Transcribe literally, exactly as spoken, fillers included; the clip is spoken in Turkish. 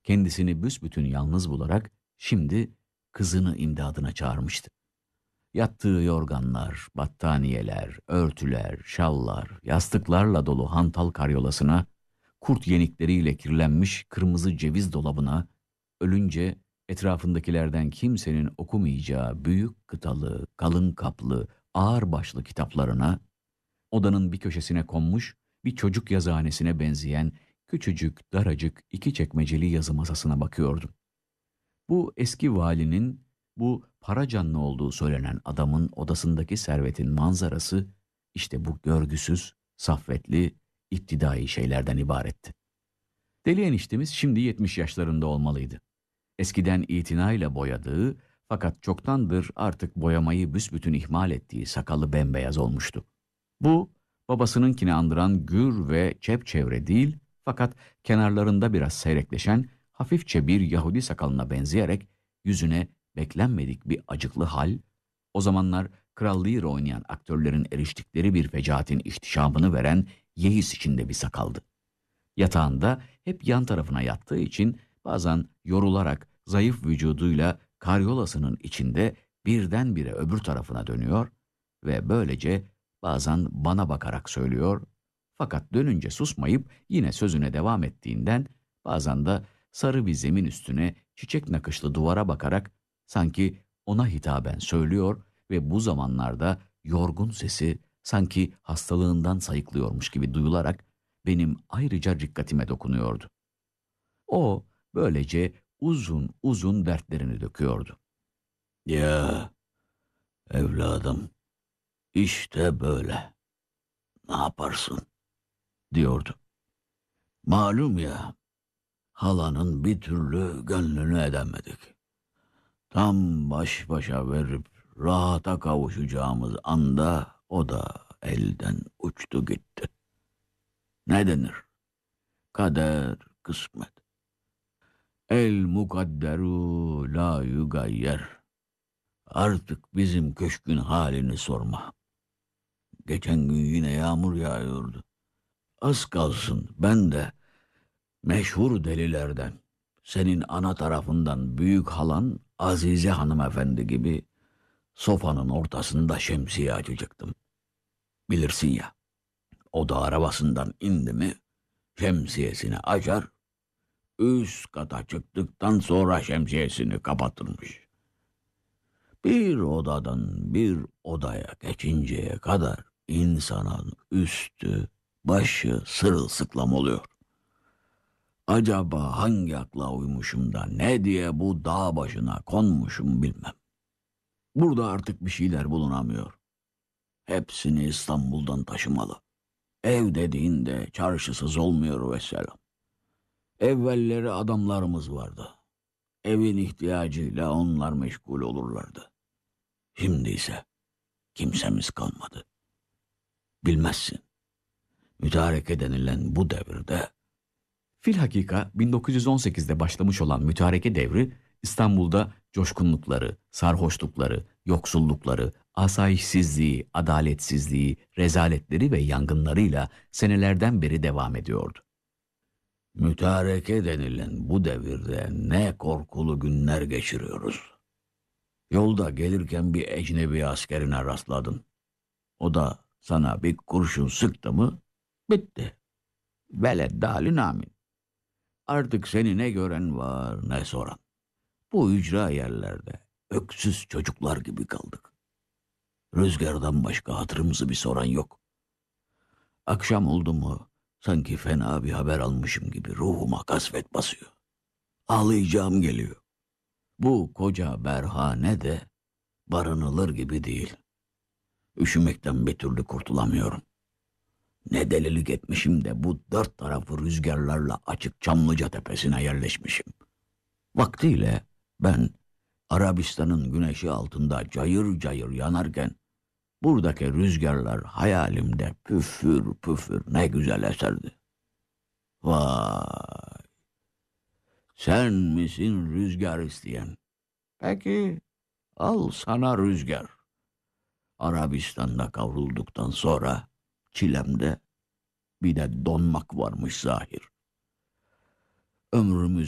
kendisini büsbütün yalnız bularak şimdi kızını imdadına çağırmıştı. Yattığı yorganlar, battaniyeler, örtüler, şallar, yastıklarla dolu hantal karyolasına, kurt yenikleriyle kirlenmiş kırmızı ceviz dolabına, ölünce etrafındakilerden kimsenin okumayacağı büyük kıtalı, kalın kaplı, ağır başlı kitaplarına, odanın bir köşesine konmuş bir çocuk yazıhanesine benzeyen küçücük, daracık iki çekmeceli yazı masasına bakıyordum. Bu eski valinin, bu para canlı olduğu söylenen adamın odasındaki servetin manzarası işte bu görgüsüz, saffetli, iptidai şeylerden ibaretti. Deli eniştemiz şimdi yetmiş yaşlarında olmalıydı. Eskiden itinayla boyadığı fakat çoktandır artık boyamayı büsbütün ihmal ettiği sakalı bembeyaz olmuştu. Bu babasınınkini andıran gür ve çepçevre değil fakat kenarlarında biraz seyrekleşen hafifçe bir Yahudi sakalına benzeyerek yüzüne beklenmedik bir acıklı hal, o zamanlar Kral Lear oynayan aktörlerin eriştikleri bir fecaatin ihtişamını veren yeis içinde bir sakaldı. Yatağında hep yan tarafına yattığı için bazen yorularak zayıf vücuduyla karyolasının içinde birdenbire öbür tarafına dönüyor ve böylece bazen bana bakarak söylüyor fakat dönünce susmayıp yine sözüne devam ettiğinden bazen de sarı bir zemin üstüne çiçek nakışlı duvara bakarak sanki ona hitaben söylüyor ve bu zamanlarda yorgun sesi sanki hastalığından sayıklıyormuş gibi duyularak benim ayrıca dikkatime dokunuyordu. O böylece uzun uzun dertlerini döküyordu. Ya evladım, işte böyle. Ne yaparsın? Diyordu. Malum ya, halanın bir türlü gönlünü edemedik. Tam baş başa verip rahata kavuşacağımız anda o da elden uçtu gitti. Ne denir? Kader, kısmet. El mukadderu la yugayyer. Artık bizim köşkün halini sorma. Geçen gün yine yağmur yağıyordu. Az kalsın ben de meşhur delilerden, senin ana tarafından büyük halan Azize hanımefendi gibi sofanın ortasında şemsiye açacaktım. Bilirsin ya, o da arabasından indi mi şemsiyesini açar, üst kata çıktıktan sonra şemsiyesini kapatırmış. Bir odadan bir odaya geçinceye kadar insanın üstü, başı sırılsıklam oluyor. Acaba hangi akla uymuşum da ne diye bu dağ başına konmuşum bilmem. Burada artık bir şeyler bulunamıyor. Hepsini İstanbul'dan taşımalı. Ev dediğinde çarşısız olmuyor vesselam. Evvelleri adamlarımız vardı. Evin ihtiyacıyla onlar meşgul olurlardı. Şimdi ise kimsemiz kalmadı. Bilmezsin. Mütareke denilen bu devirde Filhakika bin dokuz yüz on sekizde başlamış olan mütareke devri İstanbul'da coşkunlukları, sarhoşlukları, yoksullukları, asayişsizliği, adaletsizliği, rezaletleri ve yangınlarıyla senelerden beri devam ediyordu. mütareke denilen bu devirde ne korkulu günler geçiriyoruz. Yolda gelirken bir ecnebi askerine rastladın. O da sana bir kurşun sıktı mı bitti. Veled dalin amin. Artık seni ne gören var ne soran. Bu ücra yerlerde öksüz çocuklar gibi kaldık. Rüzgardan başka hatırımızı bir soran yok. Akşam oldu mu sanki fena bir haber almışım gibi ruhuma kasvet basıyor. Ağlayacağım geliyor. Bu koca berhane de barınılır gibi değil. Üşümekten bir türlü kurtulamıyorum. Ne delilik etmişim de bu dört tarafı rüzgarlarla açık Çamlıca tepesine yerleşmişim. Vaktiyle ben Arabistan'ın güneşi altında cayır cayır yanarken buradaki rüzgarlar hayalimde püfür püfür ne güzel eserdi. Vay! Sen misin rüzgar isteyen? Peki al sana rüzgar. Arabistan'da kavrulduktan sonra çilemde bir de donmak varmış zahir. Ömrümüz